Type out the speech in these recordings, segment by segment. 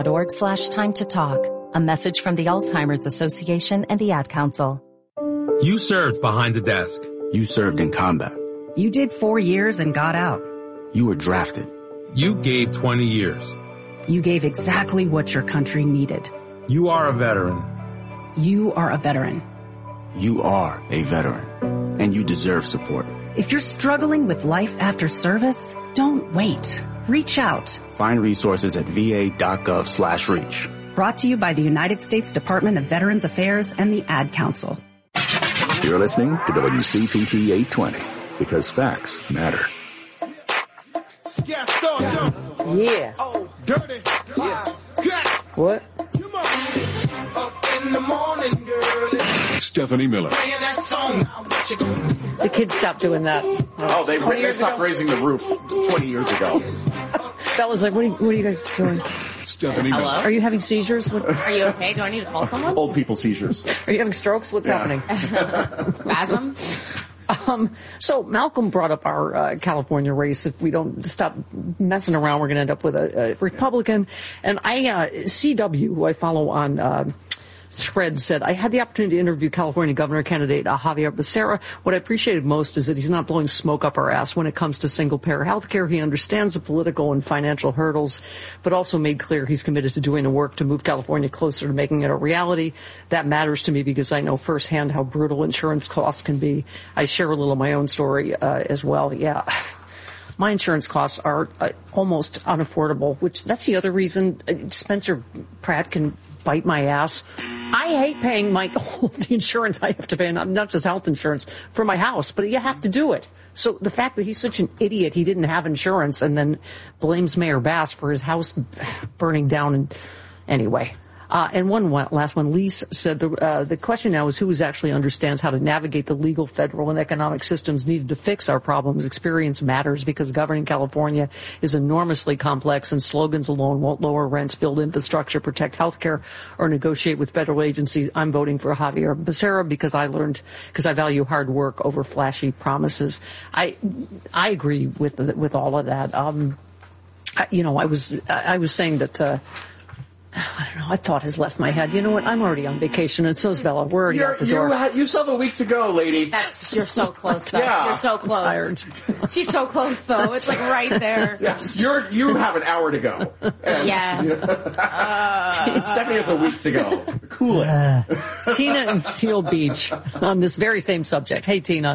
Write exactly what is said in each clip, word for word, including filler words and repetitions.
org slash time to talk. A message from the Alzheimer's Association and the Ad Council. You served behind the desk. You served in combat. You did four years and got out. You were drafted. You gave twenty years. You gave exactly what your country needed. You are a veteran. You are a veteran. You are a veteran, and you deserve support. If you're struggling with life after service, don't wait. Reach out. Find resources at va.gov slash reach. Brought to you by the United States Department of Veterans Affairs and the Ad Council. You're listening to W C P T eight twenty, because facts matter. Yeah. Dirty. Yeah. What? Stephanie Miller. The kids stopped doing that. Oh, they, they stopped ago? raising the roof twenty years ago. That was like, what are, you, what are you guys doing? Stephanie Hello? Miller. Are you having seizures? What? Are you okay? Do I need to call someone? Old people seizures. Are you having strokes? What's Yeah. happening? Spasm? Um, so Malcolm brought up our uh, California race. If we don't stop messing around, we're going to end up with a, a Republican. And I, uh, C W, who I follow on uh, Thread, said, I had the opportunity to interview California governor candidate uh, Javier Becerra. What I appreciated most is that he's not blowing smoke up our ass when it comes to single-payer health care. He understands the political and financial hurdles, but also made clear he's committed to doing the work to move California closer to making it a reality. That matters to me because I know firsthand how brutal insurance costs can be. I share a little of my own story uh, as well. Yeah. My insurance costs are uh, almost unaffordable, which that's the other reason uh, Spencer Pratt can bite my ass. I hate paying my all the insurance I have to pay, not, not just health insurance, for my house, but you have to do it. So the fact that he's such an idiot, he didn't have insurance and then blames Mayor Bass for his house burning down. And anyway. Uh, and one, one last one, Lise said the, uh, the question now is who actually understands how to navigate the legal, federal, and economic systems needed to fix our problems. Experience matters because governing California is enormously complex and slogans alone won't lower rents, build infrastructure, protect health care, or negotiate with federal agencies. I'm voting for Javier Becerra because I learned, because I value hard work over flashy promises. I, I agree with, with all of that. Um, I, you know, I was, I was saying that, uh, I don't know. I thought has left my head. You know what? I'm already on vacation, and so's Bella. We're already You're, out the you, door. ha- you still have a week to go, lady. That's you're so close, though. Yeah. You're so close. Tired. She's so close, though. It's like right there. Yes, you're you have an hour to go. And, Yeah. uh, Stephanie has a week to go. Cool it. Uh, Tina in Seal Beach on this very same subject. Hey, Tina.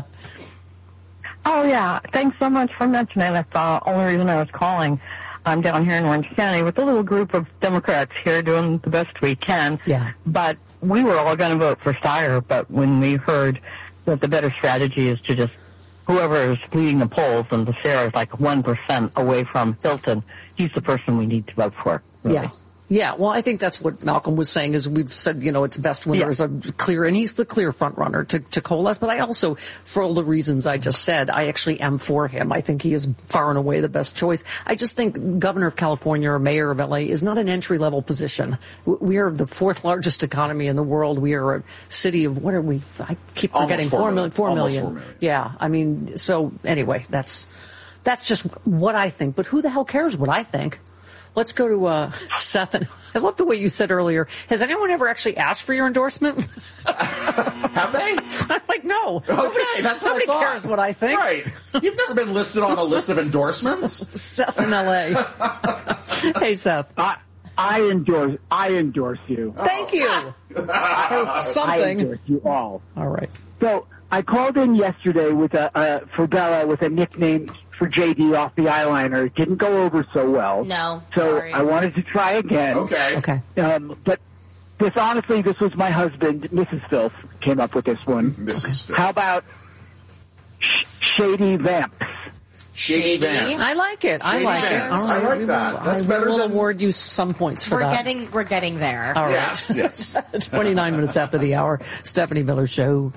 Oh, yeah. Thanks so much for mentioning it. That's the only reason I was calling. I'm down here in Orange County with a little group of Democrats here doing the best we can. Yeah. But we were all going to vote for Steyer, but when we heard that the better strategy is to just, whoever is leading the polls, and Becerra is like one percent away from Hilton, he's the person we need to vote for. Really. Yeah. Yeah, well, I think that's what Malcolm was saying, is we've said, you know, it's best when Yeah. there's a clear, and he's the clear front runner to, to coalesce, but I also, for all the reasons I just said, I actually am for him. I think he is far and away the best choice. I just think governor of California or mayor of L A is not an entry-level position. We are the fourth largest economy in the world. We are a city of, what are we, I keep forgetting, Almost four four million. million, four Almost million. four million. Yeah, I mean, so anyway, that's, that's just what I think, but who the hell cares what I think? Let's go to uh, Seth. And I love the way you said earlier. Has anyone ever actually asked for your endorsement? Have they? I'm like, no. Okay, nobody that's what nobody I thought. cares what I think. Right. You've never been listed on a list of endorsements? Seth in L A. Hey, Seth. I, I endorse. I endorse you. Thank you. I, something. I endorse you all. All right. So I called in yesterday with a uh, for Bella with a nickname for J D off the eyeliner. It didn't go over so well. No. So sorry. I wanted to try again. Okay. Okay. Um, but this, honestly, this was my husband, Missus Filth, came up with this one. Missus Filth. How about sh- Shady Vamps? Shady Vance. I like it. I Shady like Vance. it. All right. I like we that. Will, That's I better will than- award you some points for We're that. getting we're getting there. All right. Yes, yes. twenty-nine minutes after the hour. Stephanie Miller Show.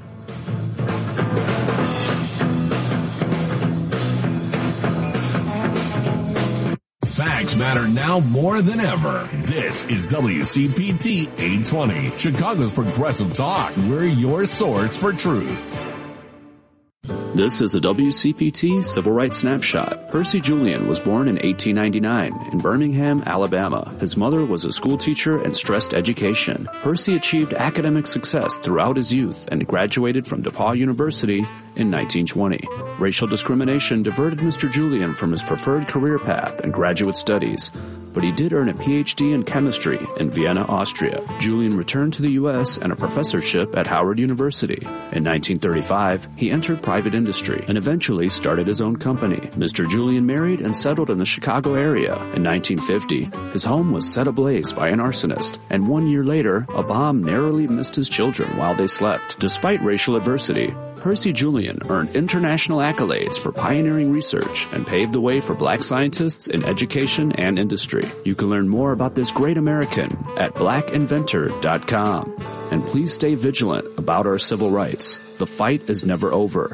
Facts matter now more than ever. This is W C P T eight twenty, Chicago's Progressive Talk. We're your source for truth. This is a W C P T Civil Rights Snapshot. Percy Julian was born in eighteen ninety-nine in Birmingham, Alabama. His mother was a school teacher and stressed education. Percy achieved academic success throughout his youth and graduated from DePauw University in nineteen twenty. Racial discrimination diverted Mister Julian from his preferred career path and graduate studies, but he did earn a P H D in chemistry in Vienna, Austria. Julian returned to the U S and a professorship at Howard University. In nineteen thirty-five, he entered private industry and eventually started his own company. Mister Julian married and settled in the Chicago area. In nineteen fifty, his home was set ablaze by an arsonist, and one year later, a bomb narrowly missed his children while they slept. Despite racial adversity, Percy Julian earned international accolades for pioneering research and paved the way for black scientists in education and industry. You can learn more about this great American at black inventor dot com. And please stay vigilant about our civil rights. The fight is never over.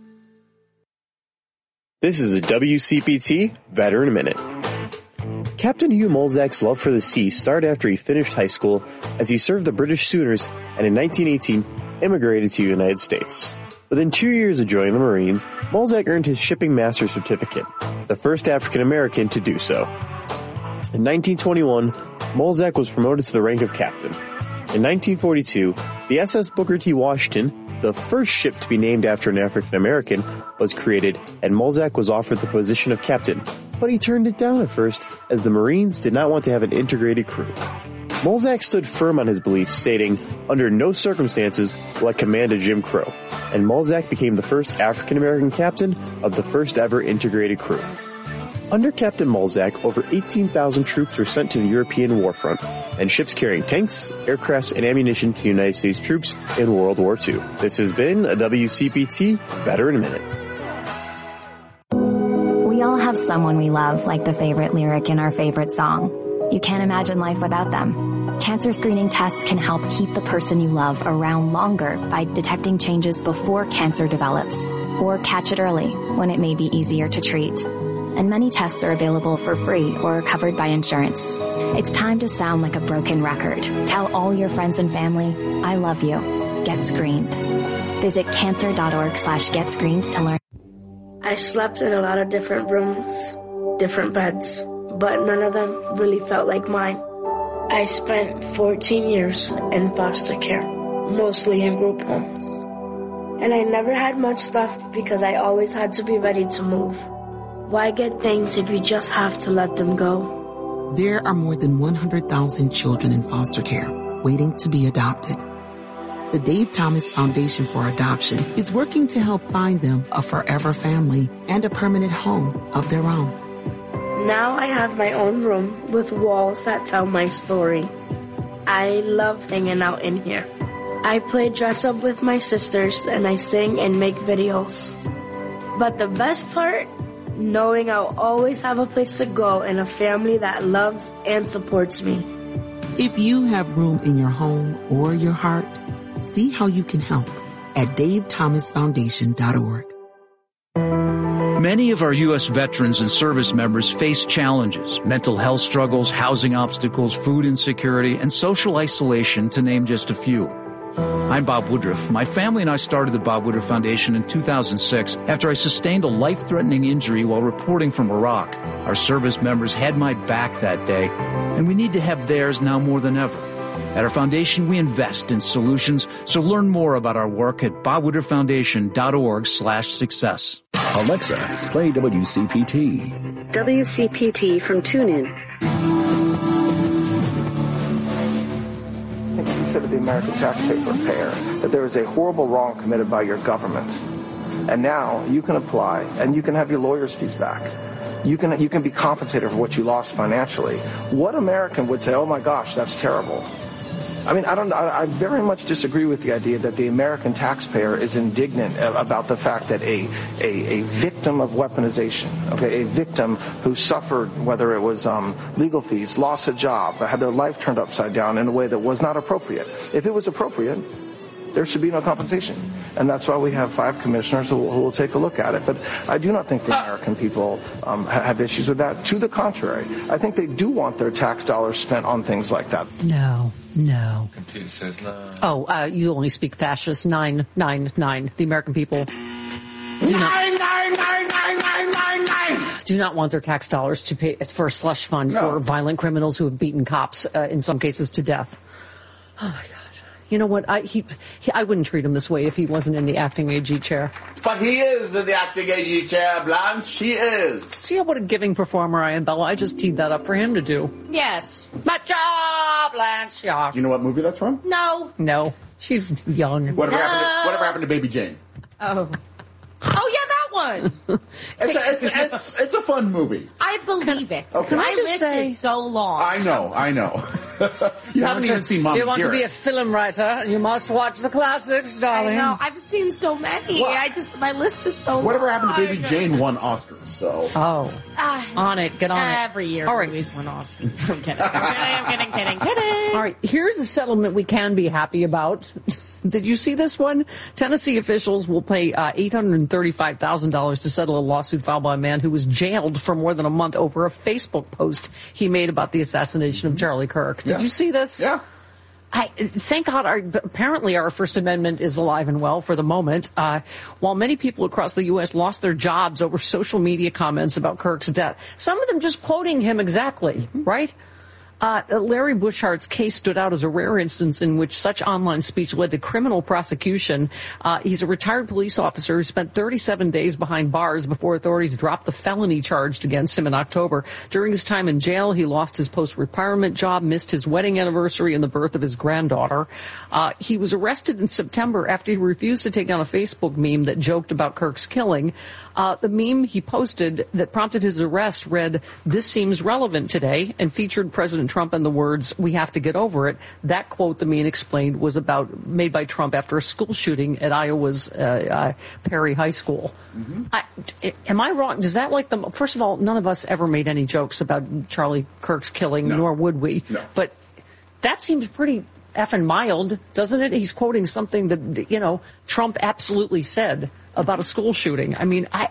This is a W C P T Veteran Minute. Captain Hugh Molzak's love for the sea started after he finished high school, as he served the British Sooners and in nineteen eighteen immigrated to the United States. Within two years of joining the Marines, Molzak earned his Shipping Master Certificate, the first African American to do so. In nineteen twenty-one, Molzak was promoted to the rank of captain. In nineteen forty-two, the S S Booker T. Washington, the first ship to be named after an African American, was created, and Molzak was offered the position of captain, but he turned it down at first, as the Marines did not want to have an integrated crew. Molzak stood firm on his beliefs, stating, "Under no circumstances will I command a Jim Crow," and Molzak became the first African-American captain of the first ever integrated crew. Under Captain Molzak, over eighteen thousand troops were sent to the European war front, and ships carrying tanks, aircrafts, and ammunition to United States troops in World War Two. This has been a W C P T Veteran Minute. We all have someone we love, like the favorite lyric in our favorite song. You can't imagine life without them. Cancer screening tests can help keep the person you love around longer by detecting changes before cancer develops, or catch it early when it may be easier to treat. And many tests are available for free or covered by insurance. It's time to sound like a broken record. Tell all your friends and family, I love you. Get screened. Visit cancer.org slash get screened to learn. I slept in a lot of different rooms, different beds, but none of them really felt like mine. I spent fourteen years in foster care, mostly in group homes. And I never had much stuff because I always had to be ready to move. Why get things if you just have to let them go? There are more than one hundred thousand children in foster care waiting to be adopted. The Dave Thomas Foundation for Adoption is working to help find them a forever family and a permanent home of their own. Now I have my own room with walls that tell my story. I love hanging out in here. I play dress up with my sisters and I sing and make videos. But the best part? Knowing I'll always have a place to go and a family that loves and supports me. If you have room in your home or your heart, see how you can help at dave thomas foundation dot org. Many of our U S veterans and service members face challenges, mental health struggles, housing obstacles, food insecurity, and social isolation, to name just a few. I'm Bob Woodruff. My family and I started the Bob Woodruff Foundation in two thousand six after I sustained a life-threatening injury while reporting from Iraq. Our service members had my back that day, and we need to have theirs now more than ever. At our foundation, we invest in solutions, so learn more about our work at bob woodruff foundation dot org slash success. Alexa, play W C P T. W C P T from TuneIn. You said to the American taxpayer that there is a horrible wrong committed by your government. And now you can apply and you can have your lawyer's fees back. You can, you can be compensated for what you lost financially. What American would say, oh my gosh, that's terrible? I mean, I don't. I, I very much disagree with the idea that the American taxpayer is indignant about the fact that a a, a victim of weaponization, okay, a victim who suffered, whether it was um, legal fees, lost a job, had their life turned upside down in a way that was not appropriate. If it was appropriate, there should be no compensation. And that's why we have five commissioners who will, who will take a look at it. But I do not think the American people um, ha- have issues with that. To the contrary, I think they do want their tax dollars spent on things like that. No, no. Computer says no. Oh, uh, you only speak fascist. Nine, nine, nine. The American people do not, Nine, nine, nine, nine, nine, nine, nine. do not want their tax dollars to pay for a slush fund No. for violent criminals who have beaten cops, uh, in some cases, to death. Oh, my God. You know what? I he, he I wouldn't treat him this way if he wasn't in the acting A G chair. But he is in the acting A G chair, Blanche. He is. See what a giving performer I am, Bella. I just teed that up for him to do. Yes. Matcha Blanche. Yeah. Do you know what movie that's from? No. No. She's young. Whatever, No. happened, to, whatever happened to Baby Jane? Oh. Oh, yeah, that one. It's a, it's, it's, it's a fun movie. I believe it. Okay. My I just list say- is so long. I know, I know. you haven't even seen Mom You want to be a Dearest. film writer? You must watch the classics, darling. I know. I've seen so many. What? I just, my list is so Whatever long. happened to Baby Jane won Oscars, so. Oh. Ah, On it. Get on it. every year, All right. movies win Oscar. I'm kidding. I'm kidding. I'm kidding. Kidding. Kidding. All right, here's a settlement we can be happy about. Did you see this one? Tennessee officials will pay uh, eight hundred thirty-five thousand dollars to settle a lawsuit filed by a man who was jailed for more than a month over a Facebook post he made about the assassination of Charlie Kirk. Did Yeah. you see this? Yeah. I, thank God, our, apparently our First Amendment is alive and well for the moment. Uh, while many people across the U S lost their jobs over social media comments about Kirk's death, some of them just quoting him exactly, right? Uh, Larry Bushhart's case stood out as a rare instance in which such online speech led to criminal prosecution. Uh, he's a retired police officer who spent thirty-seven days behind bars before authorities dropped the felony charged against him in October. During his time in jail, he lost his post-retirement job, missed his wedding anniversary and the birth of his granddaughter. Uh, he was arrested in September after he refused to take down a Facebook meme that joked about Kirk's killing. Uh, the meme he posted that prompted his arrest read, "This seems relevant today," and featured President Trump and the words, "We have to get over it." That quote, the meme explained, was about made by Trump after a school shooting at Iowa's uh, uh, Perry High School. Mm-hmm. I, am I wrong? Does that like the, first of all, none of us ever made any jokes about Charlie Kirk's killing, No. nor would we. No. But that seems pretty effing mild, doesn't it? He's quoting something that, you know, Trump absolutely said about a school shooting. I mean, I,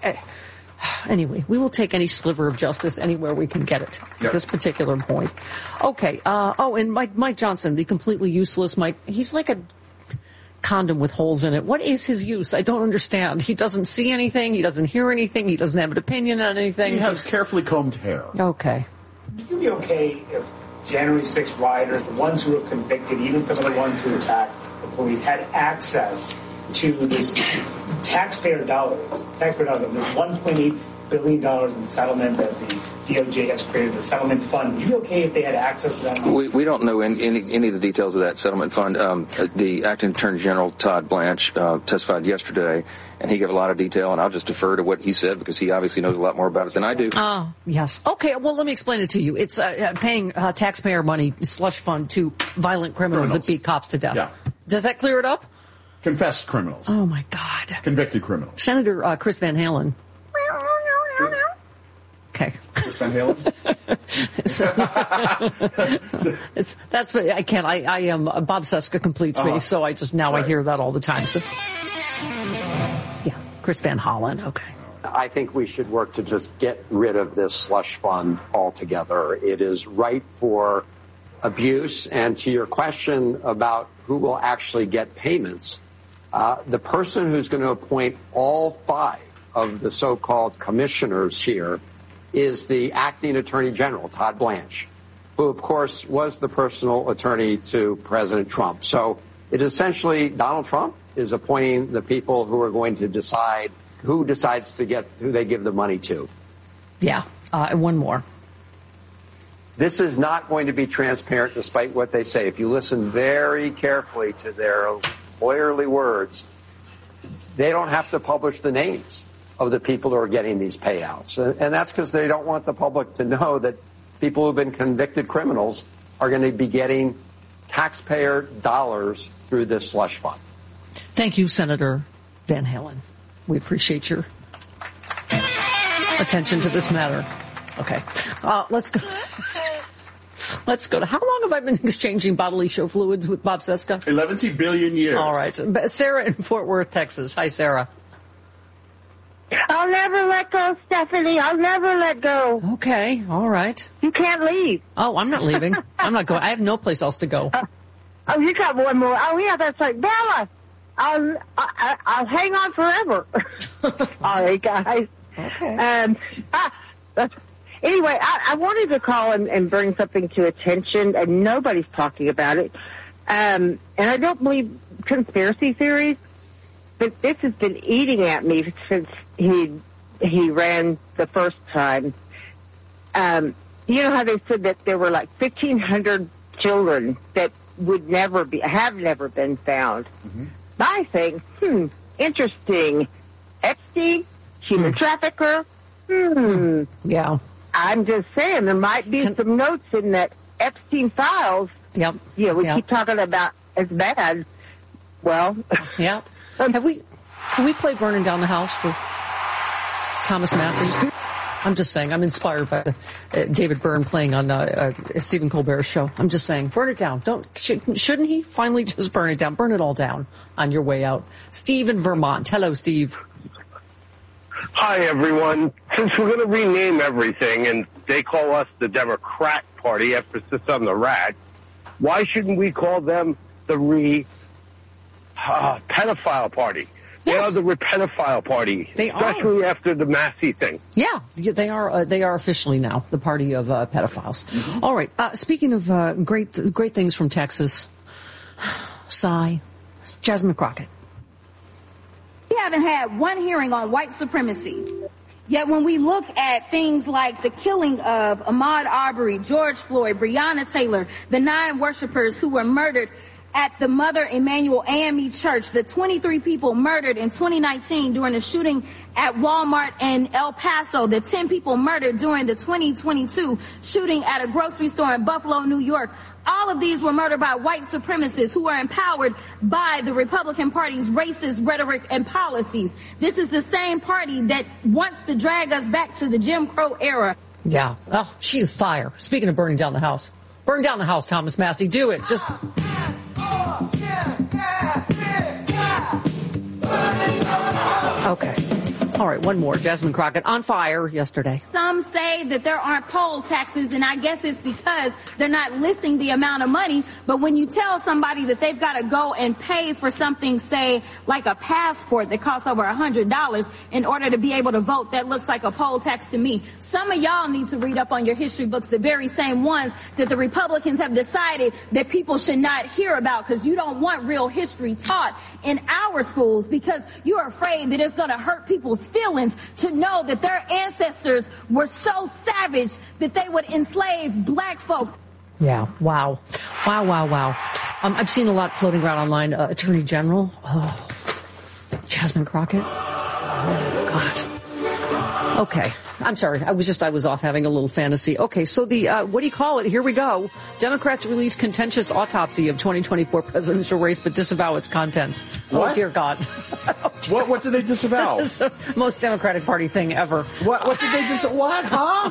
I anyway, we will take any sliver of justice anywhere we can get it at Yep. this particular point. Okay. Uh, oh, and Mike, Mike Johnson, the completely useless Mike, he's like a condom with holes in it. What is his use? I don't understand. He doesn't see anything. He doesn't hear anything. He doesn't have an opinion on anything. He has carefully combed hair. Okay. Would you be okay if January sixth rioters, the ones who were convicted, even some of the ones who attacked the police, had access to this taxpayer dollars, taxpayer dollars, this one point eight billion dollars in settlement that the D O J has created, the settlement fund? Would you be okay if they had access to that money? We, we don't know any, any, any of the details of that settlement fund. Um, the acting attorney general, Todd Blanche, uh, testified yesterday, and he gave a lot of detail, and I'll just defer to what he said because he obviously knows a lot more about it than I do. Oh, yes. Okay, well, let me explain it to you. It's uh, uh, paying uh, taxpayer money, slush fund, to violent criminals, Criminals. that beat cops to death. Yeah. Does that clear it up? Confessed criminals. Oh, my God. Convicted criminals. Senator uh, Chris Van Halen. Okay. Chris Van Halen? so, it's, that's what I can't. I, I am, uh, Bob Seska completes Uh-huh. me, so I just, now Right. I hear that all the time. So, yeah, Chris Van Hollen, okay. I think we should work to just get rid of this slush fund altogether. It is ripe for abuse. And to your question about who will actually get payments, uh, the person who's going to appoint all five of the so-called commissioners here is the acting attorney general, Todd Blanche, who, of course, was the personal attorney to President Trump. So it essentially, Donald Trump is appointing the people who are going to decide who decides to get, who they give the money to. Yeah, uh, and one more. This is not going to be transparent despite what they say. If you listen very carefully to their lawyerly words, they don't have to publish the names of the people who are getting these payouts. And that's because they don't want the public to know that people who've been convicted criminals are going to be getting taxpayer dollars through this slush fund. Thank you, Senator Van Halen. We appreciate your attention to this matter. Okay. Uh, let's go. Let's go to, how long have I been exchanging bodily show fluids with Bob Seska? eleven billion years. All right. Sarah in Fort Worth, Texas. Hi, Sarah. I'll never let go, Stephanie. I'll never let go. Okay. All right. You can't leave. Oh, I'm not leaving. I'm not going. I have no place else to go. Uh, oh, you got one more. Oh, yeah, that's right. Bella. I'll, I, I'll hang on forever. Sorry, guys. Okay. Um, ah, that's, anyway, I, I wanted to call and, and bring something to attention, and nobody's talking about it. Um, and I don't believe conspiracy theories, but this has been eating at me since he he ran the first time. Um, you know how they said that there were like fifteen hundred children that would never be, have never been found. Mm-hmm. I think, hmm, interesting. Epstein, human mm. trafficker, hmm. Yeah. I'm just saying there might be Can, some notes in that Epstein files. Yep. Yeah, we yep. keep talking about as bad. Well. Yep. Have we, can we play Burning Down the House for Thomas Massey? I'm just saying, I'm inspired by the, uh, David Byrne playing on uh, uh, Stephen Colbert's show. I'm just saying, burn it down. Don't should, shouldn't he finally just burn it down? Burn it all down on your way out. Steve in Vermont. Hello, Steve. Hi, everyone. Since we're going to rename everything, and they call us the Democrat Party, emphasis on the rat, why shouldn't we call them the re uh, pedophile party? They are the pedophile party, they especially are. after the Massey thing. Yeah, they are. Uh, they are officially now the party of uh, pedophiles. Mm-hmm. All right. Uh, speaking of uh, great, great things from Texas, sigh, Jasmine Crockett. We haven't had one hearing on white supremacy. Yet when we look at things like the killing of Ahmaud Arbery, George Floyd, Breonna Taylor, the nine worshipers who were murdered at the Mother Emanuel A M E Church, the twenty-three people murdered in twenty nineteen during the shooting at Walmart in El Paso, the ten people murdered during the twenty twenty-two shooting at a grocery store in Buffalo, New York. All of these were murdered by white supremacists who are empowered by the Republican Party's racist rhetoric and policies. This is the same party that wants to drag us back to the Jim Crow era. Yeah. Oh, she's fire. Speaking of burning down the house. Burn down the house, Thomas Massey. Do it. Just... Okay. All right, one more. Jasmine Crockett on fire yesterday. Some say that there aren't poll taxes, and I guess it's because they're not listing the amount of money. But when you tell somebody that they've got to go and pay for something, say, like a passport that costs over one hundred dollars in order to be able to vote, that looks like a poll tax to me. Some of y'all need to read up on your history books, the very same ones that the Republicans have decided that people should not hear about, because you don't want real history taught in our schools because you're afraid that it's going to hurt people's feelings to know that their ancestors were so savage that they would enslave black folk. Yeah, wow. Wow, wow, wow. Um, I've seen a lot floating around online. Uh, Attorney General, oh, Jasmine Crockett. Oh, God. Okay. I'm sorry. I was just, I was off having a little fantasy. Okay, so the, uh, what do you call it? Here we go. Democrats release contentious autopsy of twenty twenty-four presidential race, but disavow its contents. What? Oh, dear God. What, what did they disavow? This is the most Democratic Party thing ever. What, what did they disavow? What, huh?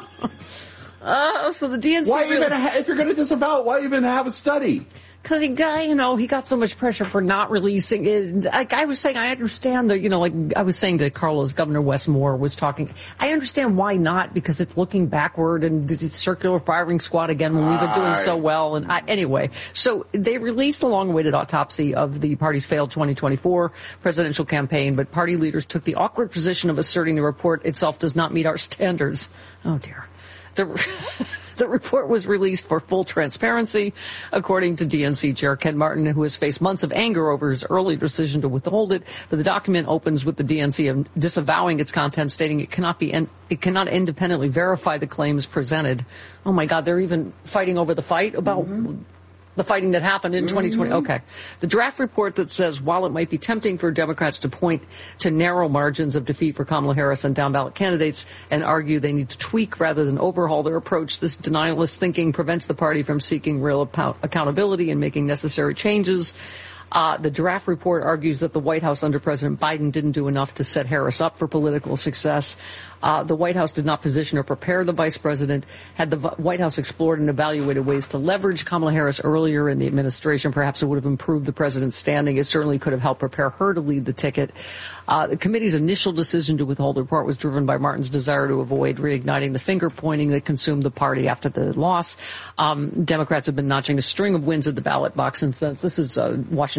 Uh, so the D N C... Why really- even, ha- if you're going to disavow it, why even have a study? Because he got, you know, he got so much pressure for not releasing it. Like I was saying, I understand that, you know, like I was saying to Carlos, Governor Wes Moore was talking. I understand why not, because it's looking backward and it's circular firing squad again when we've been doing so well. And I, anyway, so they released the long-awaited autopsy of the party's failed twenty twenty-four presidential campaign, but party leaders took the awkward position of asserting the report itself does not meet our standards. Oh dear. The, the report was released for full transparency, according to D N C Chair Ken Martin, who has faced months of anger over his early decision to withhold it. But the document opens with the D N C disavowing its content, stating it cannot be it cannot independently verify the claims presented. Oh my God, they're even fighting over the fight about. Mm-hmm. The fighting that happened in twenty twenty. Okay. The draft report that says while it might be tempting for Democrats to point to narrow margins of defeat for Kamala Harris and down-ballot candidates and argue they need to tweak rather than overhaul their approach, this denialist thinking prevents the party from seeking real ap- accountability and making necessary changes. Uh, the draft report argues that the White House under President Biden didn't do enough to set Harris up for political success. Uh, the White House did not position or prepare the vice president. Had the White House explored and evaluated ways to leverage Kamala Harris earlier in the administration, perhaps it would have improved the president's standing. It certainly could have helped prepare her to lead the ticket. Uh, the committee's initial decision to withhold the report was driven by Martin's desire to avoid reigniting the finger-pointing that consumed the party after the loss. Um, Democrats have been notching a string of wins at the ballot box since then. This is uh, Washington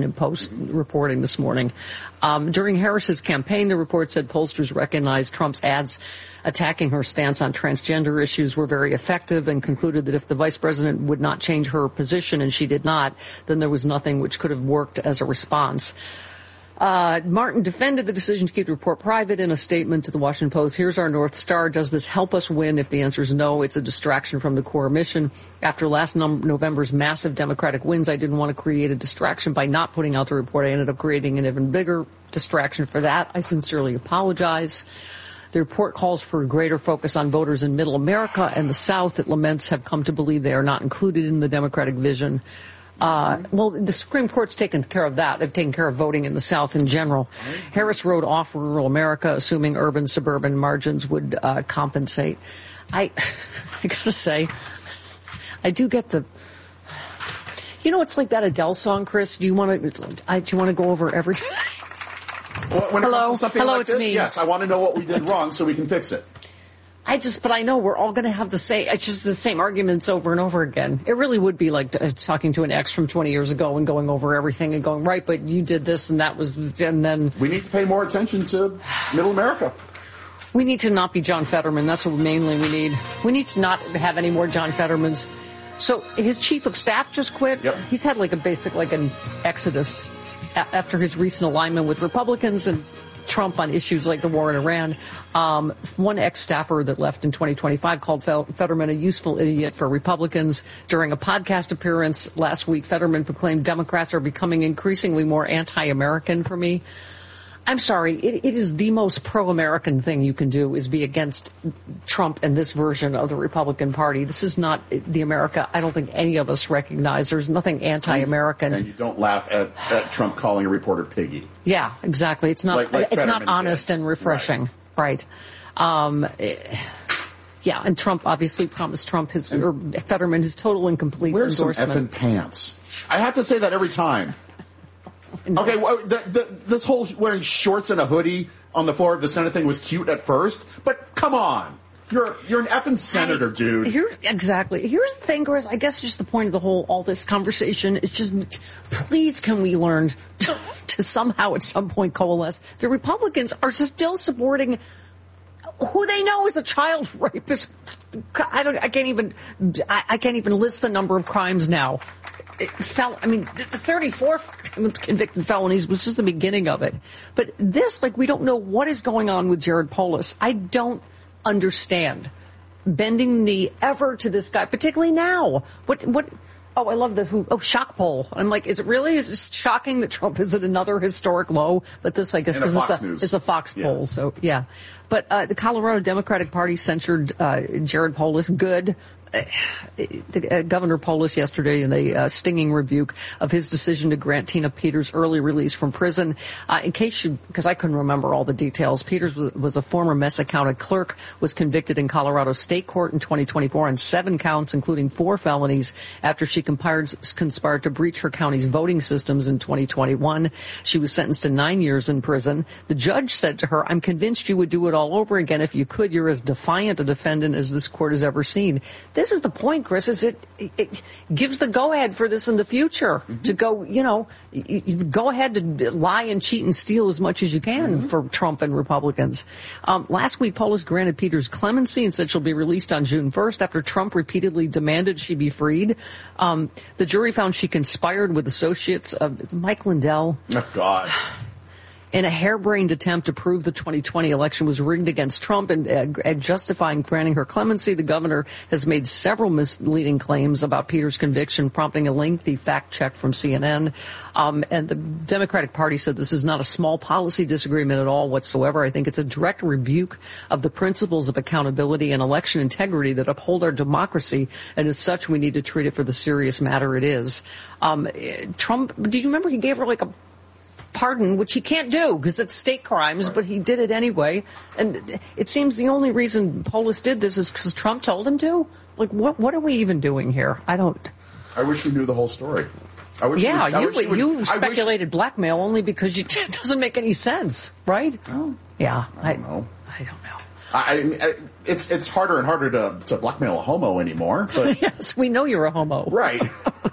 Washington Post reporting this morning. Um, during Harris's campaign, the report said pollsters recognized Trump's ads attacking her stance on transgender issues were very effective and concluded that if the vice president would not change her position, and she did not, then there was nothing which could have worked as a response. Uh, Martin defended the decision to keep the report private in a statement to the Washington Post. Here's our North Star. Does this help us win? If the answer is no, it's a distraction from the core mission. After last no- November's massive Democratic wins, I didn't want to create a distraction by not putting out the report. I ended up creating an even bigger distraction for that. I sincerely apologize. The report calls for a greater focus on voters in Middle America and the South. It laments have come to believe they are not included in the Democratic vision. Uh, well, the Supreme Court's taken care of that. They've taken care of voting in the South in general. Harris wrote off rural America, assuming urban suburban margins would uh, compensate. I, I gotta say, I do get the. You know, it's like that Adele song, Chris. Do you want to? I, do you want to go over everything? Well, when it Hello, comes to something hello, like it's this, me. yes, I want to know what we did wrong so we can fix it. I just, but I know we're all going to have the same, it's just the same arguments over and over again. It really would be like uh, talking to an ex from twenty years ago and going over everything and going, right, but you did this and that was, and then. We need to pay more attention to Middle America. We need to not be John Fetterman. That's what mainly we need. We need to not have any more John Fettermans. So his chief of staff just quit. Yep. He's had like a basic, like an exodus a- after his recent alignment with Republicans and Trump on issues like the war in Iran. Um, one ex-staffer that left in twenty twenty-five called Fetterman a useful idiot for Republicans. During a podcast appearance last week, Fetterman proclaimed Democrats are becoming increasingly more anti-American for me. I'm sorry, it, it is the most pro-American thing you can do is be against Trump and this version of the Republican Party. This is not the America I don't think any of us recognize. There's nothing anti-American. And you don't laugh at, at Trump calling a reporter piggy. Yeah, exactly. It's not Like- like it's not Fetterman honest did. and refreshing. Right. Um, eh, yeah, and Trump obviously promised Trump his, or Fetterman his total and complete Where's some endorsement. effing pants? I have to say that every time. Okay, well, the, the, this whole wearing shorts and a hoodie on the floor of the Senate thing was cute at first, but come on. You're you're an effing senator, dude. Here, exactly. Here's the thing, Chris. I guess just the point of the whole, all this conversation is just, please can we learn to, to somehow at some point coalesce? The Republicans are still supporting who they know is a child rapist. I don't, I can't even, I, I can't even list the number of crimes now. It fell, I mean, the thirty-four convicted felonies was just the beginning of it. But this, like, we don't know what is going on with Jared Polis. I don't understand bending the knee ever to this guy, particularly now. What, what, oh, I love the who, oh, shock poll. I'm like, is it really, is it shocking that Trump is at another historic low? But this, I guess, And a is Fox the, News. it's a Fox Yeah. poll, so yeah. But uh, the Colorado Democratic Party censured uh, Jared Polis. Good. Uh, the, uh, Governor Polis yesterday in a uh, stinging rebuke of his decision to grant Tina Peters early release from prison. Uh, in case you, because I couldn't remember all the details, Peters was, was a former Mesa County clerk, was convicted in Colorado State Court in twenty twenty-four on seven counts, including four felonies, after she conspired, conspired to breach her county's voting systems in twenty twenty-one. She was sentenced to nine years in prison. The judge said to her, "I'm convinced you would do it all over again if you could. You're as defiant a defendant as this court has ever seen." This is the point, Chris, is it, it gives the go-ahead for this in the future mm-hmm. to go, you know, you, you go ahead to lie and cheat and steal as much as you can mm-hmm. for Trump and Republicans. Um, last week, Polis granted Peters clemency and said she'll be released on June first after Trump repeatedly demanded she be freed. Um, the jury found she conspired with associates of Mike Lindell. Oh, God. In a harebrained attempt to prove the twenty twenty election was rigged against Trump and, uh, and justifying granting her clemency, the governor has made several misleading claims about Peters' conviction, prompting a lengthy fact check from C N N. Um, and the Democratic Party said this is not a small policy disagreement at all whatsoever. I think it's a direct rebuke of the principles of accountability and election integrity that uphold our democracy, and as such, we need to treat it for the serious matter it is. Um, Trump, do you remember he gave her like a pardon, which he can't do because it's state crimes, right. But he did it anyway. And it seems the only reason Polis did this is because Trump told him to. Like, what what are we even doing here? I don't. I wish we knew the whole story. I wish yeah, we, I you wish would, you speculated wish... blackmail only because you, it doesn't make any sense, right? Oh, yeah, I don't know. I, I don't know. I, I, it's it's harder and harder to, to blackmail a homo anymore. But yes, we know you're a homo. Right.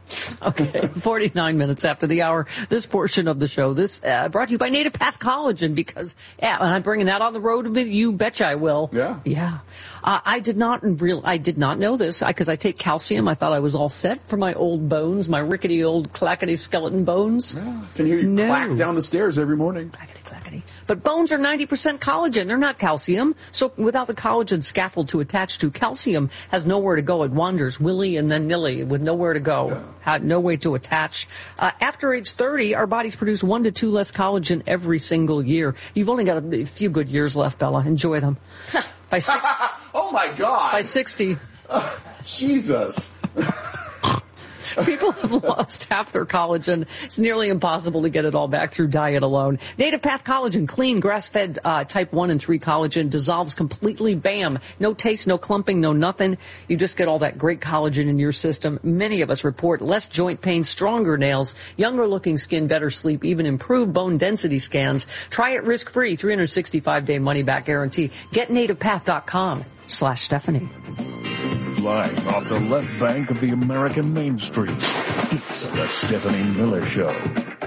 Okay, forty-nine minutes after the hour, this portion of the show, this uh, brought to you by Native Path Collagen, because, yeah, and I'm bringing that on the road, you betcha I will. Yeah. Yeah. Uh, I did not real, I did not know this, because I, I take calcium. I thought I was all set for my old bones, my rickety old clackety skeleton bones. Yeah. Can hear you no. clack down the stairs every morning. Clackety, clackety. But bones are ninety percent collagen. They're not calcium. So without the collagen scaffold to attach to, calcium has nowhere to go. It wanders willy and then nilly with nowhere to go. Yeah. Had no way to attach. Uh, after age thirty, our bodies produce one to two less collagen every single year. You've only got a few good years left, Bella. Enjoy them. By six, oh my God! By sixty, uh, Jesus. People have lost half their collagen. It's nearly impossible to get it all back through diet alone. Native Path Collagen, clean, grass-fed uh, type one and three collagen, dissolves completely, bam. No taste, no clumping, no nothing. You just get all that great collagen in your system. Many of us report less joint pain, stronger nails, younger-looking skin, better sleep, even improved bone density scans. Try it risk-free, three hundred sixty-five day money-back guarantee. Get native path dot com slash Stephanie. Live off the left bank of the American Main Street, it's the Stephanie Miller Show.